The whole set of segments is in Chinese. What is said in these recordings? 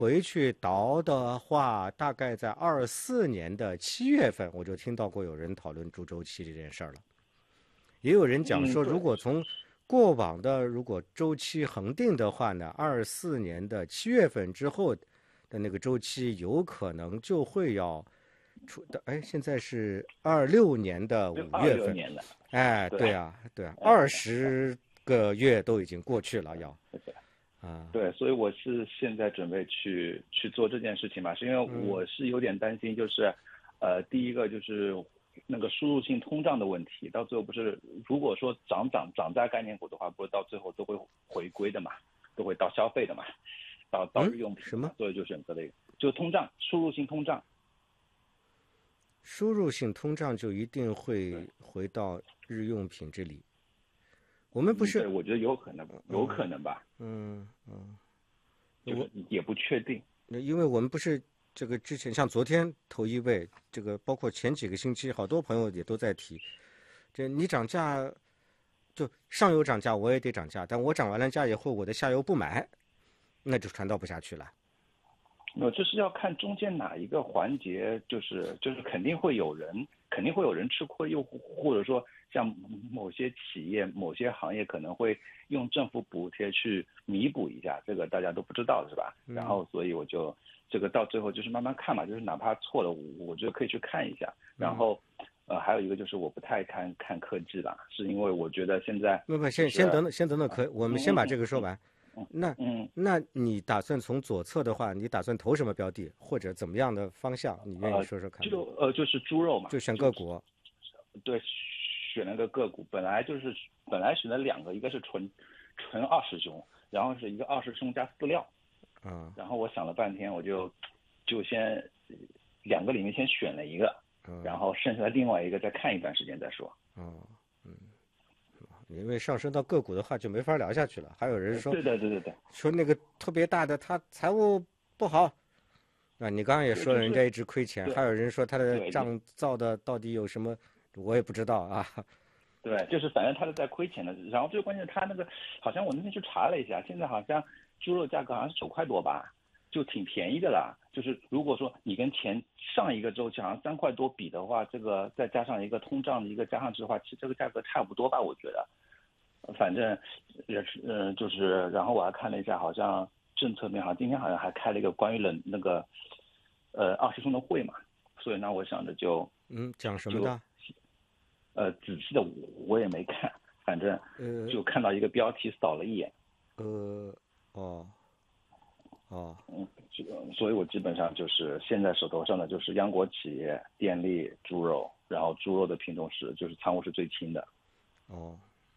回去倒的话，大概在24年的7月份，我就听到过有人讨论猪周期这件事儿了。也有人讲说， 对， 如果从过往的如果周期恒定的话呢，24年的7月份之后的那个周期有可能就会要出的。哎，现在是26年的五二月份， 六年的， 哎， 对， 对啊，对啊， 嗯， 20个月都已经过去了，要啊， 对，所以我是现在准备去做这件事情嘛，是因为我是有点担心，就是，第一个就是那个输入性通胀的问题，到最后不是如果说涨价概念股的话，不是到最后都会回归的嘛，都会到消费的嘛，到日用品什么的嘛，所以就选择了一个，就通胀，输入性通胀。 输入性通胀就一定对， 会回到日用品这里？我们不对， 是， 我觉得有可能，有可能吧， 嗯嗯， 就是我也不确定。 因为我们不是这个之前像昨天头一位，这个包括前几个星期，好多朋友也都在提，这你涨价就上游涨价，我也得涨价，但我涨完了价以后，我的下游不买，那就传导不下去了。 就是要看中间哪一个环节，就是肯定会有人吃亏，又或者说像某些企业、某些行业可能会用政府补贴去弥补一下，这个大家都不知道是吧？然后所以我就这个到最后就是慢慢看嘛，就是哪怕错了，我觉得可以去看一下。然后还有一个就是我不太看科技了，是因为我觉得现在不， 就是先等等，我们先把这个说完。那嗯那你打算从左侧的话，你打算投什么标的，或者怎么样的方向？你愿意说说看吗？ 就是猪肉嘛， 就选个股。 对，选了个个股，本来选了两个，一个是纯二师兄，然后是一个二师兄加饲料， 啊， 然后我想了半天，我就先两个里面先选了一个，然后剩下的另外一个再看一段时间再说。 哦，因为上升到个股的话就没法聊下去了。还有人说对对对对对说那个特别大的，他财务不好啊，你刚刚也对，就是说了人家一直亏钱， 对还有人说他的对账造的到底有什么，我也不知道啊。 对，就是反正他是在亏钱的。然后最关键他那个好像我那天去查了一下，现在好像猪肉价格好像是9块多吧，就挺便宜的啦。就是如果说你跟上一个周期好像3块多比的话，这个再加上一个通胀的一个加上去的话，其实这个价格差不多吧，我觉得。反正也是，就是，然后我还看了一下，好像政策面好像今天好像还开了一个关于那个二师兄的会嘛，所以呢，我想着讲什么就的？ 仔细的我也没看，反正呃就看到一个标题扫了一眼， 呃，哦哦， 所以我基本上就是现在手头上的就是央国企业、电力、猪肉，然后猪肉的品种就是仓库是最轻的。 哦，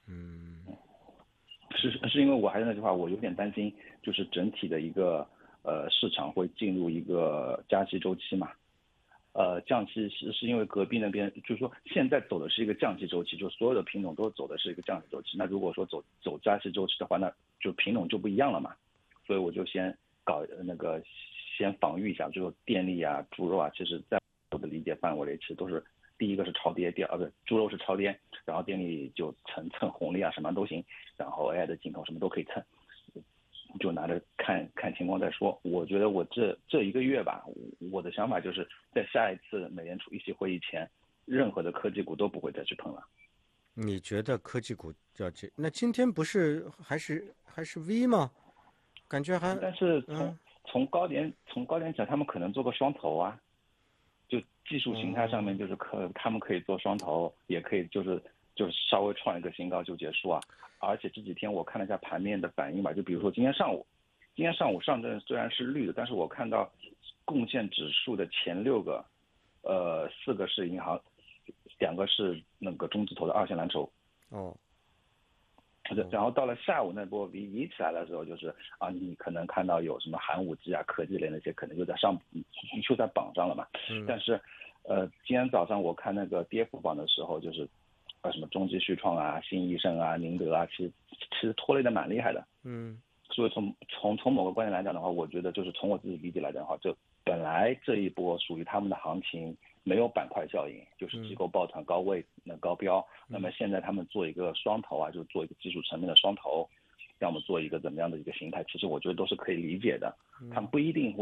是因为我还是那句话，我有点担心，就是整体的一个市场会进入一个加息周期嘛。降息是因为隔壁那边就是说现在走的是一个降息周期，就所有的品种都走的是一个降息周期。那如果说走加息周期的话，那就品种就不一样了嘛。所以我就先搞那个先防御一下，就是电力啊、猪肉啊，其实在我的理解范围里，其实都是第一个是超跌，第二个猪肉是超跌，然后电力就蹭红利啊，什么都行，然后 AI 的镜头什么都可以蹭。就拿着看看情况再说。我觉得我这一个月吧，我的想法就是在下一次美联储议息会议前，任何的科技股都不会再去碰了。 你觉得科技股要这？那今天不是还是 V 吗？感觉还但是嗯从高点讲，他们可能做个双头啊，就技术形态上面嗯就是他们可以做双头，也可以就是稍微创一个新高就结束啊。而且这几天我看了一下盘面的反应吧，就比如说今天上午上证虽然是绿的，但是我看到贡献指数的前6个，4个是银行，2个是那个中字头的二线蓝筹。 哦然后到了下午那波 V 一起来的时候，就是啊，你可能看到有什么寒武纪啊、科技类那些，可能就在榜上了嘛。但是，今天早上我看那个跌幅榜的时候，就是什么中基旭创啊、新医盛啊、宁德啊，其实拖累的蛮厉害的。所以从某个观点来讲的话，我觉得就是从我自己理解来讲的话，就本来这一波属于他们的行情没有板块效应，就是机构抱团高标。那么现在他们做一个双头啊，就做一个技术层面的双头， 要么做一个怎么样的一个形态，其实我觉得都是可以理解的，他们不一定会